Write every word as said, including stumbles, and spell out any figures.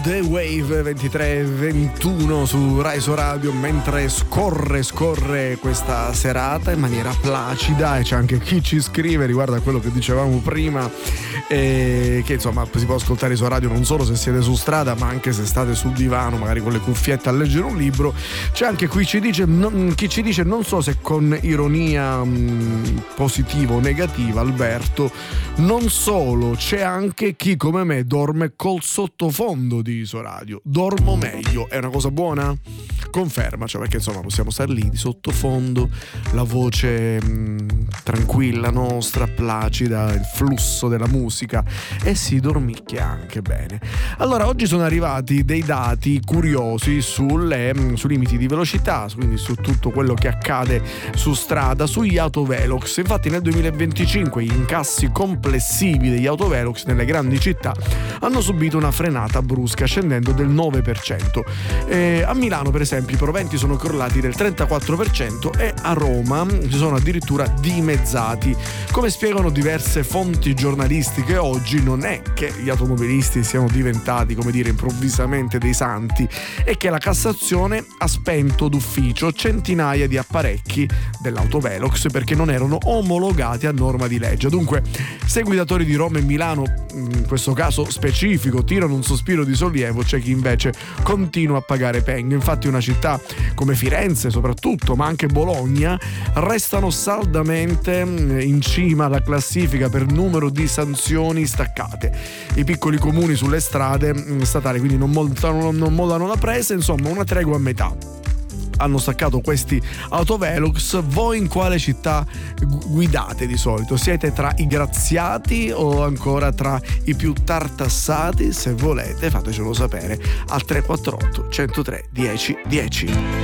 The Wave, ventitré e ventuno su Raiso Radio, mentre scorre, scorre questa serata in maniera placida, e c'è anche chi ci scrive riguardo a quello che dicevamo prima, eh, che insomma si può ascoltare su radio non solo se siete su strada, ma anche se state sul divano, magari con le cuffiette a leggere un libro. C'è anche qui ci dice, non, chi ci dice, non so se con ironia mh, positiva o negativa, Alberto, non solo, c'è anche chi come me dorme col sottofondo di Isoradio. Dormo meglio, è una cosa buona? Conferma, cioè, perché insomma possiamo stare lì di sottofondo, la voce mh, tranquilla nostra, placida, il flusso della musica, e si dormicchia anche bene. Allora, oggi sono arrivati dei dati curiosi sulle, mh, sui limiti di velocità, quindi su tutto quello che accade su strada, sugli autovelox. Infatti nel duemilaventicinque gli incassi complessivi degli autovelox nelle grandi città hanno subito una frenata brusca, scendendo del nove per cento. E a Milano, per esempio, i proventi sono crollati del trentaquattro per cento e a Roma si sono addirittura dimezzati. Come spiegano diverse fonti giornalistiche, oggi non è che gli automobilisti siano diventati, come dire, improvvisamente dei santi, è che la Cassazione ha spento d'ufficio centinaia di apparecchi dell'autovelox perché non erano omologati a norma di legge. Dunque, se i guidatori di Roma e Milano, in questo caso specifico, tirano un sospiro di sollievo, c'è chi invece continua a pagare pegno. Infatti una città come Firenze soprattutto, ma anche Bologna, restano saldamente in cima alla classifica per numero di sanzioni staccate. I piccoli comuni sulle strade statali quindi non mollano, non mollano la presa, insomma una tregua a metà. Hanno staccato questi autovelox. Voi in quale città guidate di solito? Siete tra i graziati o ancora tra i più tartassati? Se volete fatecelo sapere al tre quattro otto, centotré, dieci dieci.